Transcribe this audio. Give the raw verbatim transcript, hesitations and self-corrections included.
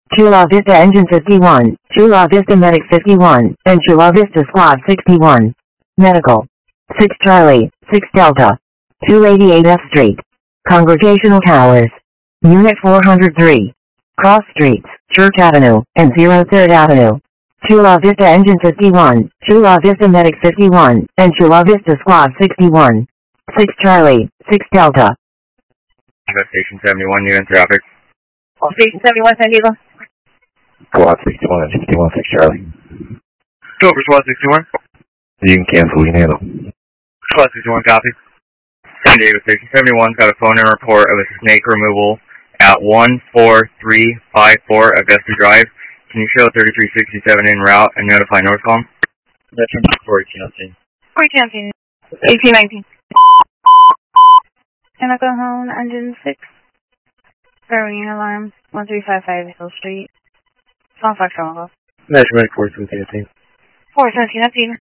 Chula Vista Engine fifty-one, Chula Vista Medic fifty-one, and Chula Vista Squad sixty-one. Medical. six Charlie, six Delta. two eighty-eight F Street. Congregational Towers. Unit four hundred three. Cross Streets, Church Avenue, and zero third Avenue. Chula Vista Engine fifty-one, Chula Vista Medic fifty-one, and Chula Vista Squad sixty-one. six Charlie, six Delta. Station seventy-one, you're in traffic. Oh, Station seventy-one, San Diego. Squad sixty-one and sixty-one, six Charlie. Go for Squad sixty-one. You can cancel, we can handle. Squad sixty-one, copy. San Diego Station seventy-one's got a phone and report of a snake removal at one four three five four Augusta Drive. Can you show thirty-three sixty-seven en route and notify Northcom? Veteran four eighteen nineteen. four eighteen nineteen. eighteen nineteen. Chemical Engine six. Throwing alarm. one three five five Hill Street. Phone Fox Chemical. Measurement four seventeen nineteen. four seventeen nineteen.